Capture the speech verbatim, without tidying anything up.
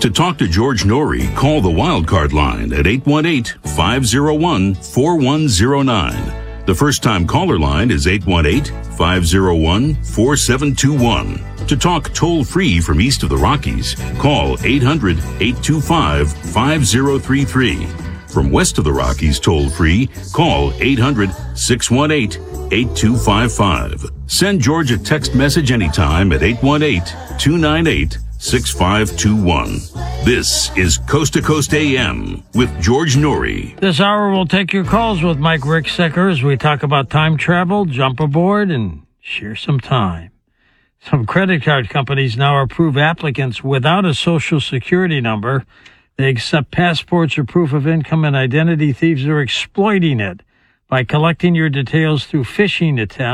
To talk to George Norrie, call the Wildcard line at eight one eight, five oh one, four one oh nine. The first-time caller line is eight one eight, five oh one, four seven two one. To talk toll-free from east of the Rockies, call eight hundred, eight two five, five oh three three. From west of the Rockies toll-free, call eight hundred, six one eight, eight two five five. Send George a text message anytime at eight one eight, two nine eight, six five two one. This is Coast to Coast A M with George Norrie. This hour we'll take your calls with Mike Ricksecker as we talk about time travel, jump aboard, and share some time. Some credit card companies now approve applicants without a social security number. They accept passports or proof of income, and identity thieves are exploiting it by collecting your details through phishing attempts.